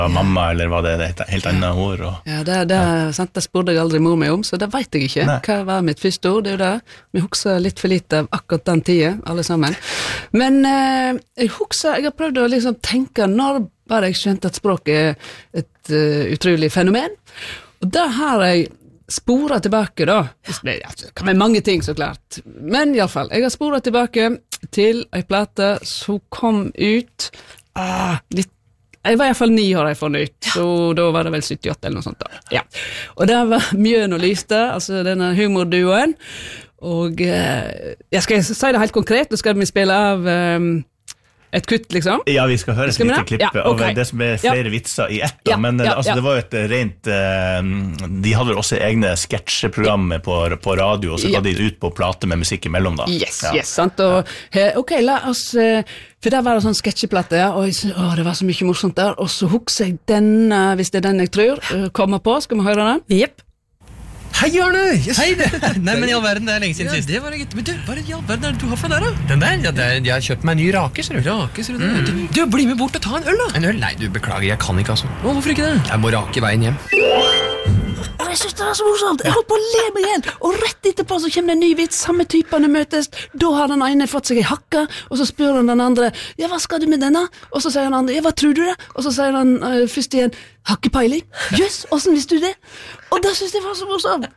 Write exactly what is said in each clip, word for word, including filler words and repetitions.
mamma, eller var det et helt annet ord? Og, ja, det, det, ja. Sant, det spurte jeg aldri mor meg om, så det vet jeg ikke. Nei. Hva var mitt første ord? Det er jo det. Vi husker litt for lite av akkurat den tiden, alle sammen. Men eh, jeg husker, jeg har prøvd å liksom tenke når bare jeg skjønte at språk er et uh, utrolig fenomen. Og da har jeg sporet tilbake da. Det kan være mange ting, så klart. Men i alle fall, jeg har sporet tilbake til en plate som kom ut ah, litt Jeg var i hvert fall ni år jeg får nytt, så da var det vel syttiåtte eller noe sånt da. Ja. Og det var Mjøen og Lyste, altså denne humorduoen. Og eh, jeg skal si det helt konkret, nå skal vi spille av um, et kutt, liksom. Ja, vi skal høre et lite klipp ja, okay. av det som er flere ja. vitser i ett, da. Ja, men ja, altså, ja. det var jo et rent uh, de hadde også egne sketsjeprogrammer på, på radio, og så ga ja. de ut på plate med musikk imellom, da. Yes, ja. yes, sant. Og, ja. ok, la oss uh, for der var det sånn sketsjeplatte, ja, og jeg, å, det var så mye morsomt der, og så husker jeg den, uh, hvis det er den jeg tror, uh, kommer på, skal vi høre den? Jepp. Hei, Arne! Yes. Hei, det. Nei, men i all verden, det er lenge siden ja, sist. Det var det, men du, hva er det i all verden er det du har for der, da? Den der? Ja, det er, jeg har kjøpt meg en ny rake, ser du. Rake, ser du det? Mm. Du, bli med bort og ta en øl, da! En øl? Nei, du, beklager, jeg kan ikke, altså. Å, hvorfor ikke det? Jeg må rake veien hjem. Jeg synes det er så morsomt. Jeg holdt på å le meg igjen. Og rett etterpå så kommer det en ny vits, samme typene møtes. Da har den ene fått seg en hakka, og så spør han den andre, ja, hva skal du med denne? Og så sier den andre, ja, hva tror du det? Og så sier han uh, først igjen, hakkepeiling. Jøss, hvordan visste du det? Og da synes jeg det var så morsomt.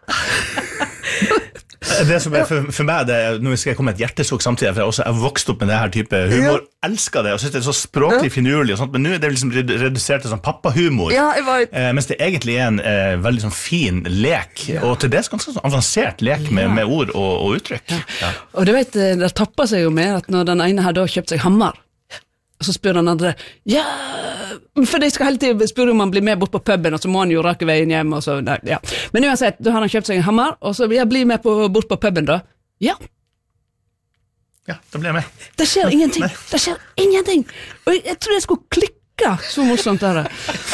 Det som er for, for meg, det er, nå skal jeg komme med et hjertesukk samtidig, for jeg også er vokst opp med det her type humor, ja. elsker det, og synes det er så språklig finurlig og sånt, men nå er det liksom redusert til sånn pappahumor, ja, eh, mens det egentlig er en eh, veldig sånn fin lek, ja. og til det er ganske sånn avansert lek med, ja. med ord og, og uttrykk. Ja. Ja. Og du vet, det tapper seg jo med at når den ene har da kjøpt seg hammer, og så spør den andre, ja, for de skal hele tiden spørre om han blir med bort på puben, og så må han jo rake veien hjem, og så, nei, ja. Men uansett, da har han kjøpt seg en hammer, og så, ja, bli med på, bort på puben da. Ja. Ja, da blir jeg med. Det skjer ingenting, det skjer ingenting. Og jeg, jeg tror jeg skulle klikke så morsomt der.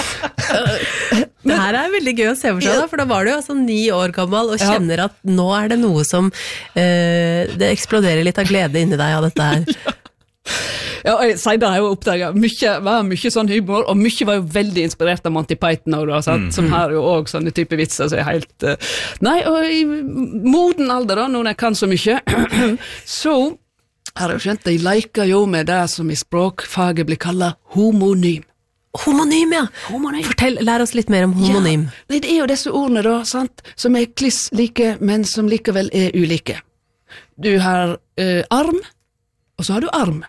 Det her er veldig gøy å se for seg, da, for da var du jo altså ni år gammel, og kjenner at nå er det noe som, eh, det eksploderer litt av glede inni deg av dette her. Ja, og Seidar har jo oppdaget mye, var mye sånn humor, og mye var jo veldig inspirert av Monty Python, og, mm, som mm. har jo også sånne type vitser, så er helt uh, nei, og i moden alder da, når jeg kan så mye så har jeg skjønt, de leker jo med det som i språkfaget blir kallet homonym. Homonym, ja. Homonym. Fortell, lær oss litt mer om homonym. Ja, nei, det er jo disse ordene da, sant, som er kliss like, men som likevel er ulike. Du har uh, arm, og så har du arm.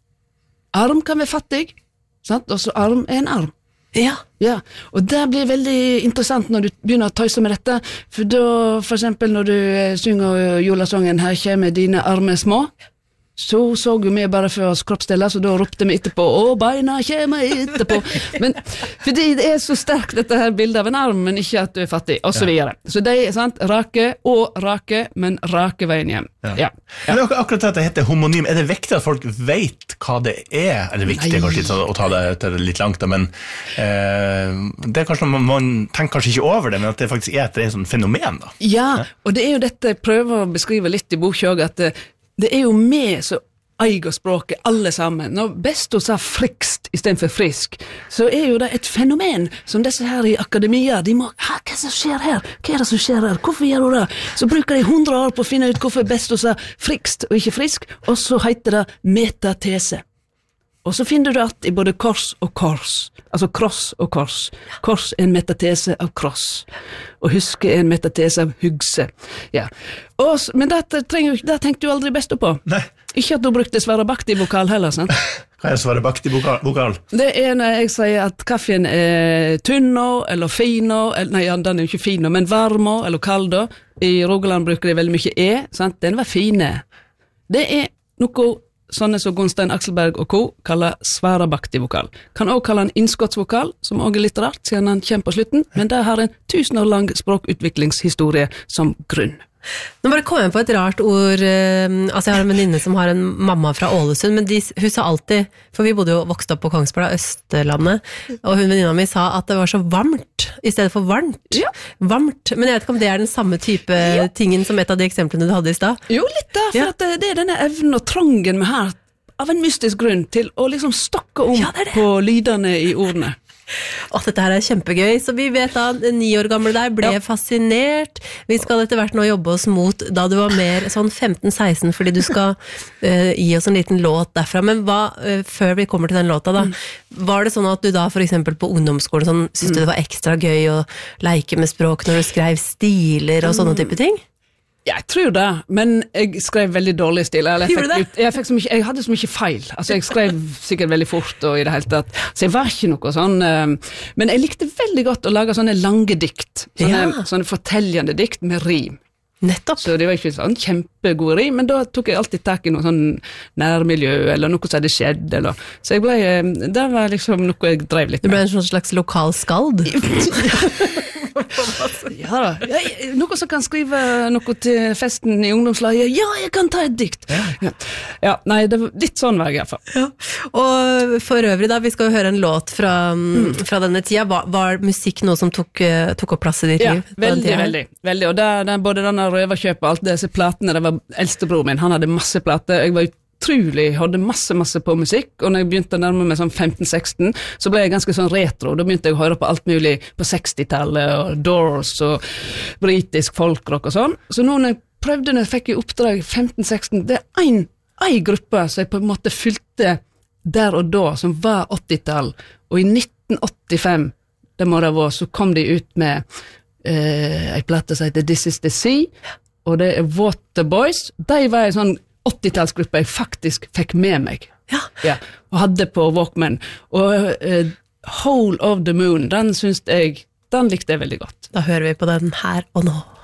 Arm kan være fattig, sant? Og så arm er en arm. Ja. Ja, og det blir veldig interessant når du begynner å tøyse med dette, for da, for eksempel når du synger julesongen «Her kommer dine arme små», så så jo vi bare for oss kroppsdeler, så da ropte vi etterpå, «Å, beina kommer etterpå». Men fordi det er så sterkt dette her bildet av en arm, men ikke at du er fattig, og så videre. Så det er sant, rake og rake, men rake veien hjem. Ja. Ja. Ja. Men akkurat at det heter homonym, er det viktig at folk vet hva det er? Er det viktig Nei. kanskje litt, å ta det, ta det litt langt, da, men eh, det er kanskje, man, man tenker kanskje ikke over det, men at det faktisk er et, et sånn fenomen da. Ja, ja, og det er jo dette jeg prøver å beskrive litt i boka, at det Det er jo vi som eier språket, alle sammen. Når Besto sa frikst i stedet for frisk, så er jo det et fenomen som disse her i akademia, de må, hva er det som skjer her? Hva er det som skjer her? Hvorfor gjør du det? Så bruker de hundre år på å finne ut hvorfor Besto sa frikst og ikke frisk, og så heter det metatese. Og så finner du at i både kors og kors, altså kross og kors. Kors er en metatese av kross, og huske er en metatese av hugse. Ja. Og, men det, trenger, det tenkte du aldri best på. Nei. Ikke at du brukte svarabakti-vokal heller, sant? Hva er svarabakti-vokal? Det er når jeg sier at kaffen er tunno, eller fino, eller, nei, den er jo ikke fino, men varmo, eller kaldo. I Rogaland bruker de veldig mye e, sant? Den var fine. Det er noe sånne som Gunstein Akselberg og co. kaller svarabakti-vokal. Kan også kalle en innskottsvokal, som også er litt rart, siden han kommer på slutten, men det har en tusen år lang språkutviklingshistorie som grunn. Nå bare kom jeg på et rart ord, altså jeg har en venninne som har en mamma fra Ålesund, men de, hun sa alltid, for vi bodde jo vokst opp på Kongsberg, Østlandet, og hun venninna mi sa at det var så varmt, i stedet for varmt. Ja. Varmt, men jeg vet ikke om det er den samme type ja. tingen som et av de eksemplene du hadde i sted. Jo, litt da, for ja. at det er denne evnen og trangen vi har, av en mystisk grunn til å liksom stokke om ja, det det. på lydene i ordene. Åh, dette her er kjempegøy, så vi vet da, ni år gamle der ble ja. fascinert. Vi skal etter hvert nå jobbe oss mot, da du var mer sånn femten seksten, fordi du skal uh, gi oss en liten låt derfra. Men hva, uh, før vi kommer til den låta da, mm. var det sånn at du da for eksempel på ungdomsskolen sånn, synes du det var ekstra gøy å leke med språk når du skrev stiler og sånne type ting? Ja, jeg tror det, men jeg skrev veldig dårlig stil. Eller jeg, Gjorde fikk ut, jeg, fikk så mye, jeg hadde så mye feil. Altså, jeg skrev sikkert veldig fort og i det hele tatt. Så jeg var ikke noe sånn. Men jeg likte veldig godt å lage sånne lange dikt. Sånne, ja. sånne fortellende dikt med rim. Nettopp. Så det var ikke sånn kjempegode rim, men da tok jeg alltid tak i noe sånn nærmiljø, eller noe som hadde skjedd, eller. Så jeg ble, det var liksom noe jeg drev litt med. Du ble en sånn slags lokal skald? Ja da, ja, noe som kan skrive noe til festen i ungdomslaget. Ja, jeg kan ta et dikt. Ja, ja nei, det var litt sånn var jeg i hvert fall. Ja. Og for øvrig da, vi skal jo høre en låt fra, mm. fra denne tida. Var, var musikk noe som tok, tok opp plass i ditt ja, liv? Veldig, veldig, veldig. Og der, der, både denne røverkjøpet og alt disse platene, det var eldstebror min, han hadde masse plater. Jeg var utrolig, hadde masse, masse på musikk, og når jeg begynte å nærme meg sånn femten seksten, så ble jeg ganske sånn retro. Da begynte jeg å høre på alt mulig på sekstitallet, og Doors, og britisk folkrock og sånn. Så nå når jeg prøvde, når jeg fikk i oppdrag femten seksten, det er en, en gruppe som jeg på en måte fylte der og da, som var åttitall, og i nitten åttifem, det må det være, så kom de ut med eh, en plate som heter This Is The Sea, og det er Waterboys. De var en sånn åttitallsgruppe jeg faktisk fikk med meg. Ja. Ja, og hadde på Walkman. Og uh, Whole of the Moon, den synes jeg, den likte jeg veldig godt. Da hører vi på den her og nå.